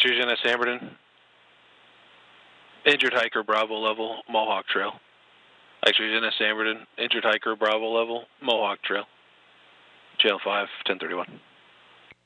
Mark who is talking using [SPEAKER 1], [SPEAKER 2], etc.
[SPEAKER 1] X-rays in at Samberton. Injured hiker, Bravo level, Mohawk Trail. X-rays in at Samberton. Injured hiker, Bravo level, Mohawk Trail. Jail 5, 1031.